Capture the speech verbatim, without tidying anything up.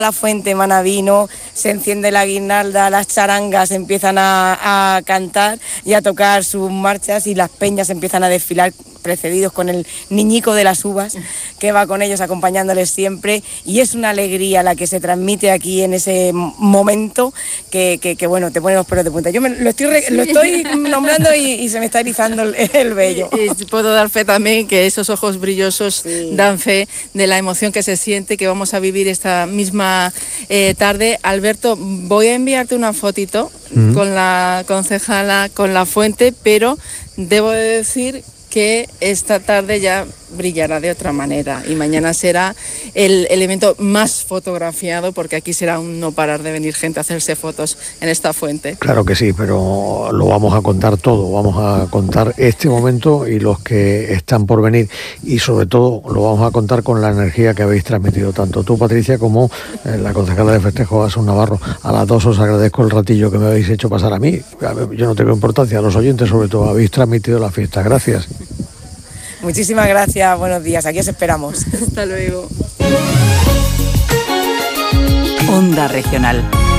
la fuente emana vino, se enciende la guirnalda, las charangas empiezan a, a cantar y a tocar sus marchas y las peñas empiezan a desfilar precedidos con el niñico de las uvas que va con ellos acompañándoles siempre, y es una alegría la que se transmite aquí en ese momento que, que, que bueno, te pone los pelos de punta. Yo me, lo, estoy re, lo estoy nombrando y, y se me está erizando el, el vello. Y, y puedo dar fe también que esos ojos brillosos sí. dan fe de la emoción que se siente, que vamos a vivir esta misma eh, tarde. Alberto, voy a enviarte una fotito mm. con la concejala, con la fuente, pero debo de decir que esta tarde ya brillará de otra manera y mañana será el elemento más fotografiado, porque aquí será un no parar de venir gente a hacerse fotos en esta fuente. Claro que sí, pero lo vamos a contar todo, vamos a contar este momento y los que están por venir, y sobre todo lo vamos a contar con la energía que habéis transmitido tanto tú, Patricia, como eh, la concejala de festejo, Asun Navarro. A las dos os agradezco el ratillo que me habéis hecho pasar a mí. Yo no tengo importancia, a los oyentes sobre todo, habéis transmitido la fiesta. Gracias. Muchísimas gracias, buenos días, aquí os esperamos. Hasta luego. Onda Regional.